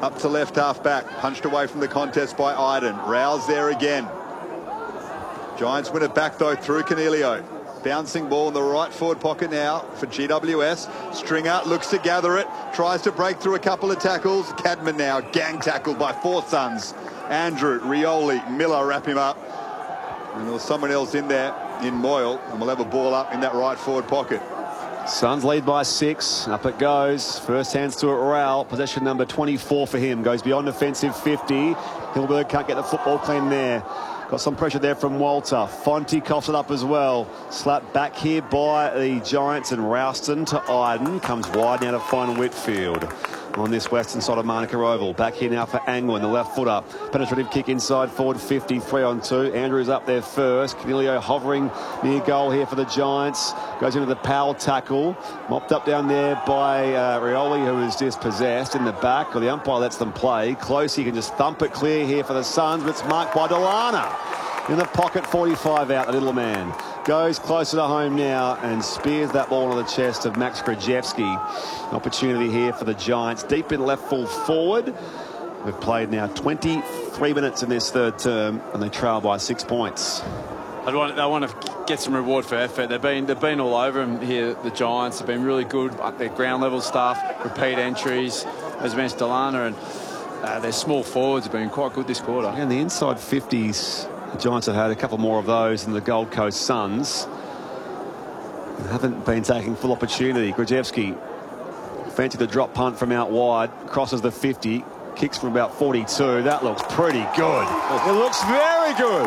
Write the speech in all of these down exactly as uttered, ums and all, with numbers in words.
Up to left half back, punched away from the contest by Iden. Rouse there again. Giants win it back though through Coniglio. Bouncing ball in the right forward pocket now for G W S. Stringer looks to gather it, tries to break through a couple of tackles. Cadman now gang tackled by four Suns. Andrew, Rioli, Miller wrap him up. And there was someone else in there in Moyle, and we'll have a ball up in that right forward pocket. Suns lead by six. Up it goes. First hands to it, Rowell. Possession number twenty-four for him. Goes beyond offensive fifty. Hilberg can't get the football clean there. Got some pressure there from Walter. Fonte coughs it up as well. Slapped back here by the Giants, and Rouston to Iden. Comes wide now to find Whitfield on this western side of Manuka Oval. Back here now for Angwin, the left footer. Penetrative kick inside forward fifty, three on two. Andrews up there first. Coniglio hovering near goal here for the Giants. Goes into the Powell tackle. Mopped up down there by uh, Rioli, who is dispossessed in the back. Or the umpire lets them play. Close, he can just thump it clear here for the Suns, but it's marked by Delana. In the pocket, forty-five out, the little man. Goes closer to home now and spears that ball on the chest of Max Krajewski. Opportunity here for the Giants. Deep in left full forward. We've played now twenty-three minutes in this third term, and they trail by six points. I'd want, they want to get some reward for effort. They've been they've been all over them here. The Giants have been really good at their ground level stuff, repeat entries, as mentioned, Delana, and uh, their small forwards have been quite good this quarter. And the inside fifties. The Giants have had a couple more of those than the Gold Coast Suns. They haven't been taking full opportunity. Krajewski fancy the drop punt from out wide. Crosses the fifty. Kicks from about forty-two. That looks pretty good. It looks very good.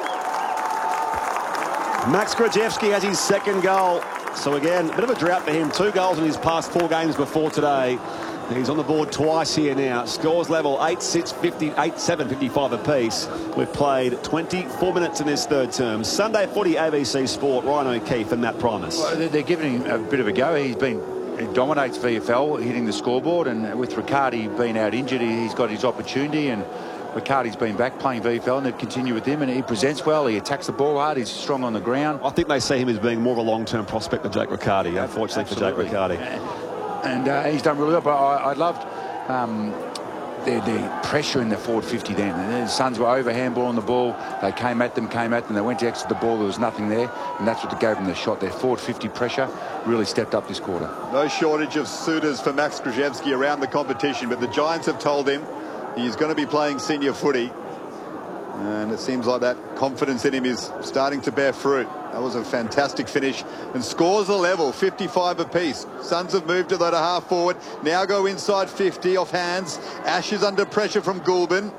Max Krajewski has his second goal. So again, a bit of a drought for him. Two goals in his past four games before today. He's on the board twice here now. Scores level eight six, fifty, eight seven, fifty-five apiece. We've played twenty-four minutes in this third term. Sunday footy, A B C Sport. Ryan O'Keefe and Matt Primus. Well, they're giving him a bit of a go. He's been he dominates V F L, hitting the scoreboard, and with Riccardi being out injured, he's got his opportunity, and Riccardi's been back playing V F L, and they've continued with him, and he presents well. He attacks the ball hard. He's strong on the ground. I think they see him as being more of a long-term prospect than Jake Riccardi, unfortunately. Absolutely. For Jake Riccardi. And uh, he's done really well, but I, I loved um, the, the pressure in the forward fifty then. And the Suns were over handball on the ball. They came at them, came at them. They went to exit the ball. There was nothing there, and that's what gave them the shot. Their forward fifty pressure really stepped up this quarter. No shortage of suitors for Max Krajewski around the competition, but the Giants have told him he's going to be playing senior footy, and it seems like that confidence in him is starting to bear fruit. That was a fantastic finish, and scores a level, fifty-five apiece. Suns have moved to that half forward. Now go inside fifty off hands. Ash is under pressure from Goulburn.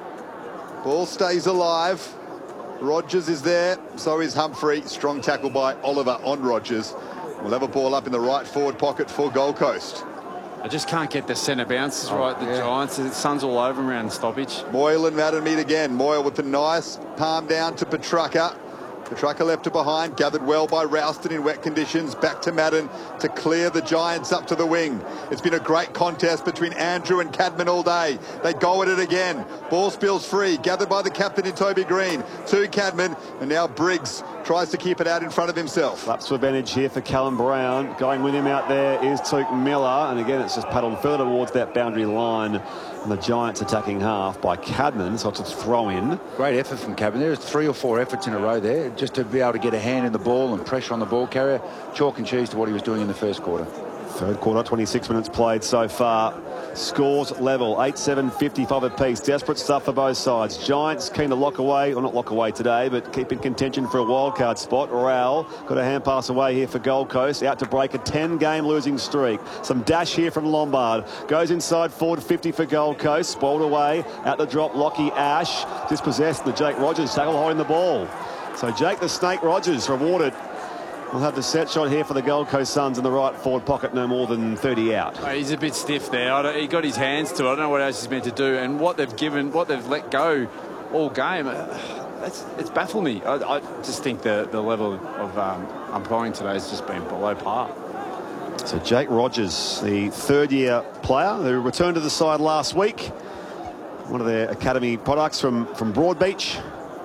Ball stays alive. Rogers is there, so is Humphrey. Strong tackle by Oliver on Rogers. We'll have a ball up in the right forward pocket for Gold Coast. I just can't get the centre bounces oh, right. The yeah. Giants, the Suns all over them around stoppage. Moyle and Madden meet again. Moyle with the nice palm down to Petrarca. Petrarca left it behind, gathered well by Rouston in wet conditions. Back to Madden to clear the Giants up to the wing. It's been a great contest between Andrew and Cadman all day. They go at it again. Ball spills free, gathered by the captain in Toby Green. To Cadman, and now Briggs tries to keep it out in front of himself. Laps to advantage here for Callum Brown. Going with him out there is Took Miller, and again it's just paddled further towards that boundary line. And the Giants attacking half by Cadman, so it's a throw in. Great effort from Cadman. There's three or four efforts in a row there, just to be able to get a hand in the ball and pressure on the ball carrier. Chalk and cheese to what he was doing in the first quarter. Third quarter, twenty-six minutes played so far. Scores level, eight seven, fifty-five apiece. Desperate stuff for both sides. Giants keen to lock away, or not lock away today, but keep in contention for a wildcard spot. Rowell got a hand pass away here for Gold Coast, out to break a ten-game losing streak. Some dash here from Lombard. Goes inside forward fifty for Gold Coast. Spoiled away, out the drop, Lockie Ash. Dispossessed, the Jake Rogers tackle holding the ball. So Jake the Snake Rogers rewarded. We'll have the set shot here for the Gold Coast Suns in the right forward pocket, no more than thirty out. He's a bit stiff there. I don't, he got his hands to it. I don't know what else he's meant to do. And what they've given, what they've let go all game, it's, it's baffled me. I, I just think the, the level of um, umpiring today has just been below par. So Jake Rogers, the third-year player who returned to the side last week. One of their academy products from, from Broadbeach.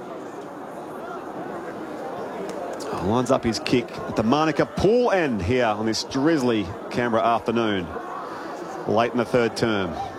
Lines up his kick at the Manuka pool end here on this drizzly Canberra afternoon, late in the third term.